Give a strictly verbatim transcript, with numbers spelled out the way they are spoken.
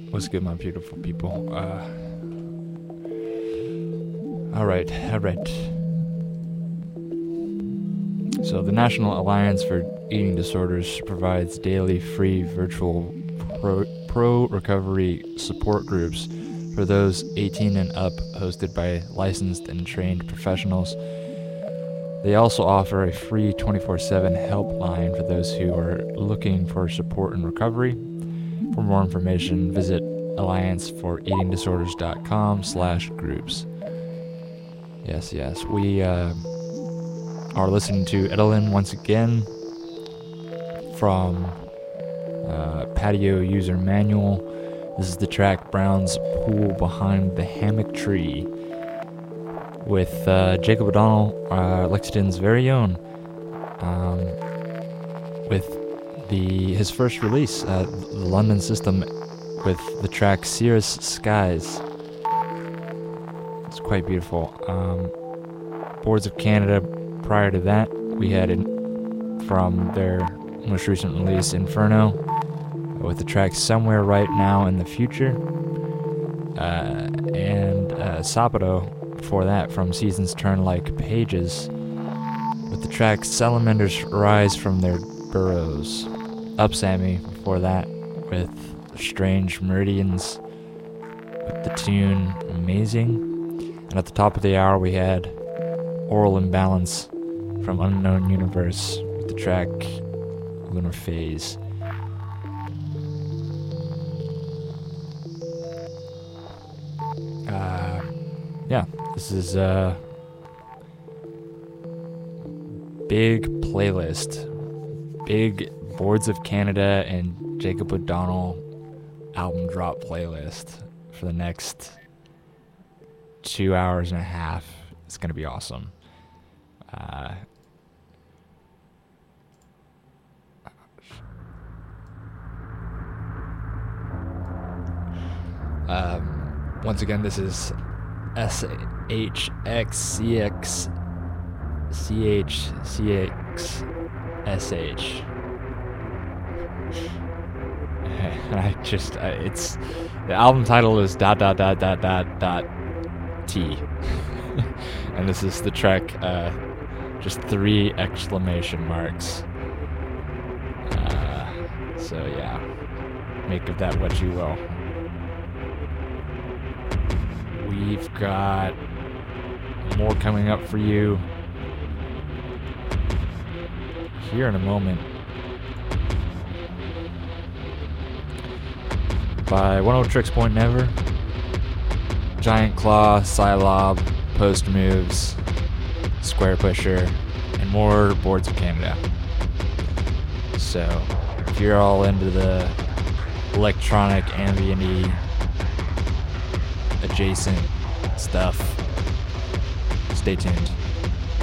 What's good, my beautiful people? Uh, all right, all right. So the National Alliance for Eating Disorders provides daily free virtual pro, pro recovery support groups for those eighteen and up, hosted by licensed and trained professionals. They also offer a free twenty-four seven helpline for those who are looking for support and recovery. For more information, visit alliance for eating disorders dot com slash groups. Yes, yes, we uh, are listening to Edelin once again from uh, Patio User Manual. This is the track Brown's Pool Behind the Hammock Tree with uh, Jacob O'Donnell, uh, Lexington's very own, um, with the his first release, uh, the London System, with the track Cirrus Skies. It's quite beautiful. Um, Boards of Canada, prior to that, we had it from their most recent release, Inferno, with the track Somewhere Right Now in the Future, uh, and uh, Sabato before that from Seasons Turn Like Pages, with the track Salamanders Rise from Their Burrows. Up Sammy before that with Strange Meridians with the tune Amazing. And at the top of the hour we had Oral Imbalance from Unknown Universe with the track Lunar Phase. Uh, yeah, this is a big playlist. Big Boards of Canada and Jacob O'Donnell album drop playlist for the next two hours and a half. It's going to be awesome. Uh, um, once again, this is S H X C X C H C X S H. I just, uh, it's, the album title is dot dot dot dot dot dot T. And this is the track, uh, just three exclamation marks. Uh, so yeah, make of that what you will. We've got more coming up for you here in a moment. By One Old Tricks Point Never, Giant Claw, Psylob, Post Moves, Square Pusher, and more Boards of Canada. So, if you're all into the electronic, ambient-y, adjacent stuff, stay tuned.